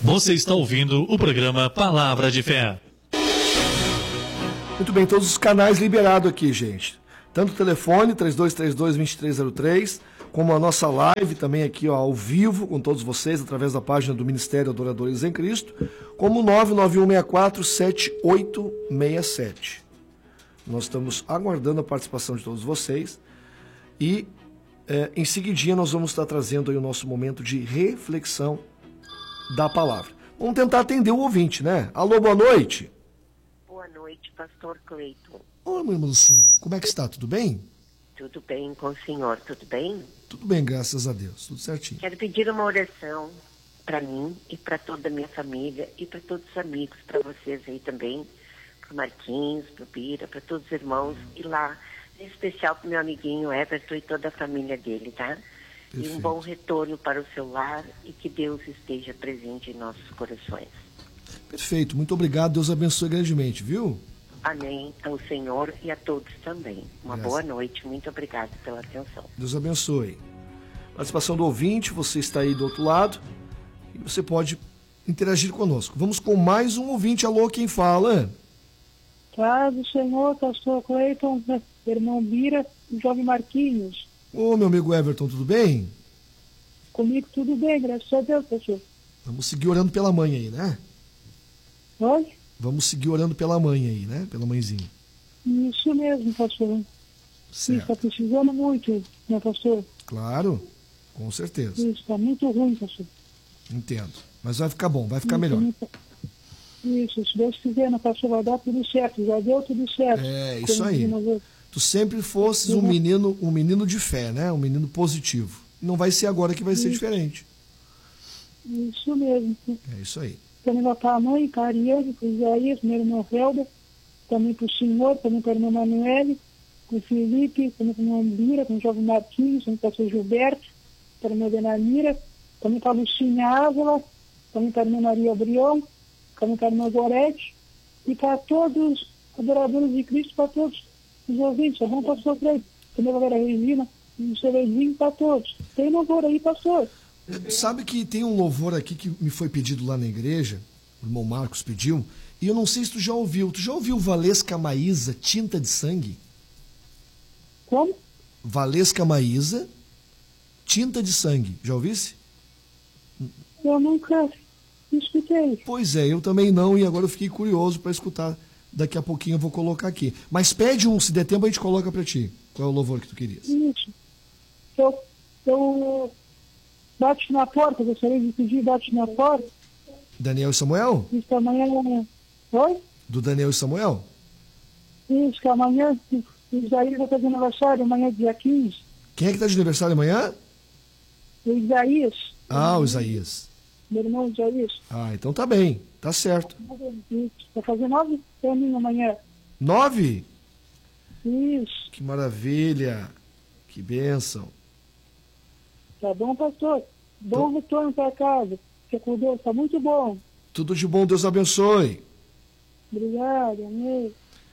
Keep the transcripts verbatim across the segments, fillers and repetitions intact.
Você está ouvindo o programa Palavra de Fé. Muito bem, todos os canais liberados aqui, gente. Tanto o telefone, três dois três dois, dois três zero três, como a nossa live também aqui, ó, ao vivo, com todos vocês, através da página do Ministério Adoradores em Cristo, como nove nove um seis quatro, sete oito seis sete. Nós estamos aguardando a participação de todos vocês e, é, em seguidinha, nós vamos estar trazendo aí o nosso momento de reflexão da palavra. Vamos tentar atender o ouvinte, né? Alô, boa noite. Boa noite, pastor Cleiton. Oi, minha irmã Lucinha. Como é que está? Tudo bem? Tudo bem com o senhor? Tudo bem? Tudo bem, graças a Deus. Tudo certinho. Quero pedir uma oração para mim e para toda a minha família e para todos os amigos, para vocês aí também, para o Marquinhos, para o Bira, para todos os irmãos e lá, em especial para o meu amiguinho Everton e toda a família dele, tá? Perfeito. E um bom retorno para o seu lar e que Deus esteja presente em nossos corações. Perfeito, muito obrigado. Deus abençoe grandemente, viu? Amém ao Senhor e a todos também. Uma Graças. boa noite, muito obrigado pela atenção. Deus abençoe. Participação do ouvinte, você está aí do outro lado e você pode interagir conosco. Vamos com mais um ouvinte. Alô, quem fala? Paz do Senhor, pastor Cleiton, irmão Bira e jovem Marquinhos. Ô, meu amigo Everton, tudo bem? Comigo tudo bem, graças a Deus, pastor. Vamos seguir orando pela mãe aí, né? Oi? Vamos seguir orando pela mãe aí, né? Pela mãezinha. Isso mesmo, pastor. Isso está Certo. precisando muito, né, pastor? Claro, com certeza. Isso está muito ruim, pastor. Entendo. Mas vai ficar bom, vai ficar Isso, melhor. muito- Isso, se Deus quiser, né, pastor, vai dar tudo certo. Já deu tudo certo. É, isso Como aí. diz nós outros. Tu sempre fosses um Uhum. menino, um menino de fé, né? Um menino positivo. Não vai ser agora que vai ser Isso. diferente. Isso mesmo. É isso aí. Também vai para a mãe, para a Ariane, para o Isaías, meu irmão Helder, também para o senhor, também para a irmã Manuele, para o Felipe, também para o irmão Bira, para o jovem Marquinhos, também para o seu Gilberto, para a irmã Denamira, também para a Lucinha Ávila, também para a irmã Maria Brião, também para a irmã Gorete, e para todos os adoradores de Cristo, para todos os ouvintes, é bom, pastor Cleiton, também para a Vera Regina, e o seu Edinho, para todos. Tem louvor aí, pastor. Sabe que tem um louvor aqui que me foi pedido lá na igreja, o irmão Marcos pediu, e eu não sei se tu já ouviu. Tu já ouviu Valesca Maísa, Tinta de Sangue? Como? Valesca Maísa, Tinta de Sangue. Já ouvisse? Eu nunca escutei. Pois é, eu também não, e agora eu fiquei curioso para escutar. Daqui a pouquinho eu vou colocar aqui. Mas pede um, se der tempo a gente coloca para ti. Qual é o louvor que tu querias? Isso. Eu, eu bate na porta, gostaria de pedir bate na porta. Daniel e Samuel? Isso que amanhã. Oi? Do Daniel e Samuel? Isso, que amanhã o Isaías vai fazer aniversário, amanhã dia quinze. Quem é que tá de aniversário amanhã? O Isaías. Ah, o Isaías. Meu irmão Isaías. Ah, então tá bem, tá certo. Isso. Vai fazer nove aninhos amanhã. Nove? Isso. Que maravilha, que bênção. Tá bom, pastor? Bom retorno para casa. Fica com Deus, tá muito bom. Tudo de bom, Deus abençoe. Obrigado, amém.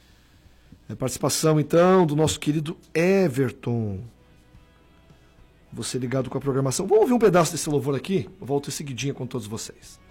É participação, então, do nosso querido Everton. Você ligado com a programação. Vamos ouvir um pedaço desse louvor aqui? Eu volto em seguidinha com todos vocês.